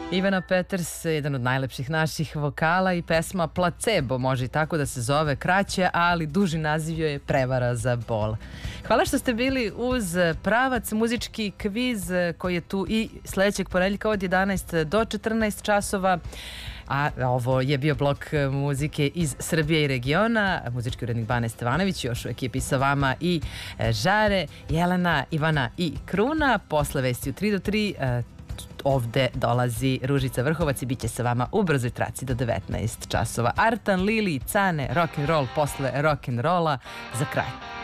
Ivana Peters, jedan od najlepših naših vokala, i pesma Placebo, može i tako da se zove, kraće, ali duži naziv joj je Prevara za bol. Hvala što ste bili uz Pravac, muzički kviz koji je tu i sledećeg ponedeljka od 11 do 14 časova. A ovo je bio blok muzike iz Srbije i regiona. Muzički urednik Bane Stevanović, još u ekipi sa vama i Žare, Jelena, Ivana i Kruna. Posle vesti u 3 do 3 ovde dolazi Ružica Vrhovac i bit će sa vama u brzoj traci do 19 časova. Artan, Lili, Cane, rock'n'roll posle rock'n'rolla za kraj.